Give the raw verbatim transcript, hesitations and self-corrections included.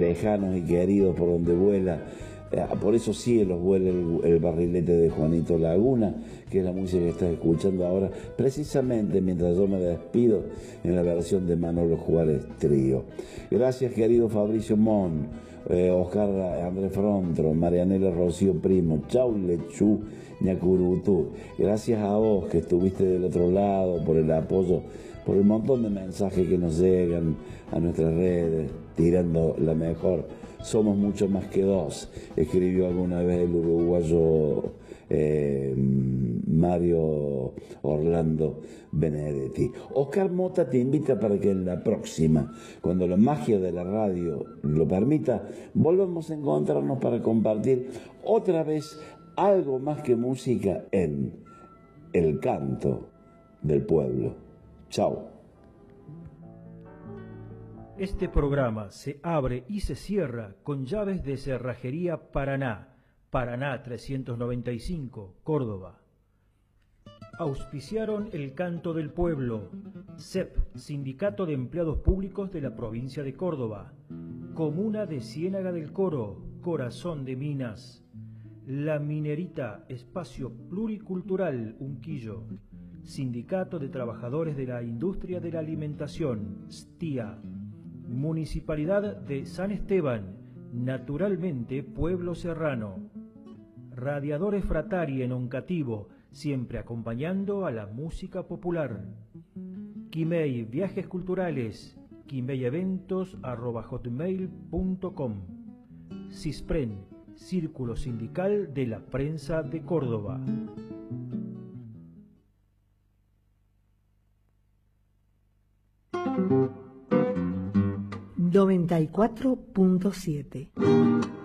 lejanos y queridos por donde vuela. Por esos cielos vuela el, el barrilete de Juanito Laguna, que es la música que estás escuchando ahora, precisamente mientras yo me despido en la versión de Manolo Juárez Trío. Gracias, querido Fabricio Mon, eh, Oscar Andrés Frontro, Marianela Rocío Primo, Chau Lechú Ñacurutú. Gracias a vos que estuviste del otro lado, por el apoyo, por el montón de mensajes que nos llegan a nuestras redes, tirando la mejor. Somos mucho más que dos, escribió alguna vez el uruguayo eh, Mario Orlando Benedetti. Oscar Mota te invita para que en la próxima, cuando la magia de la radio lo permita, volvamos a encontrarnos para compartir otra vez algo más que música en el canto del pueblo. Chao. Este programa se abre y se cierra con llaves de Cerrajería Paraná, Paraná trescientos noventa y cinco, Córdoba. Auspiciaron el Canto del Pueblo, C E P, Sindicato de Empleados Públicos de la Provincia de Córdoba, Comuna de Ciénaga del Coro, Corazón de Minas, La Minerita, Espacio Pluricultural Unquillo, Sindicato de Trabajadores de la Industria de la Alimentación, S T I A, Municipalidad de San Esteban, naturalmente Pueblo Serrano. Radiadores Fratari en Oncativo, siempre acompañando a la música popular. Quimei Viajes Culturales, quimei-eventos arroba hotmail punto com. CISPREN, Círculo Sindical de la Prensa de Córdoba. noventa y cuatro punto siete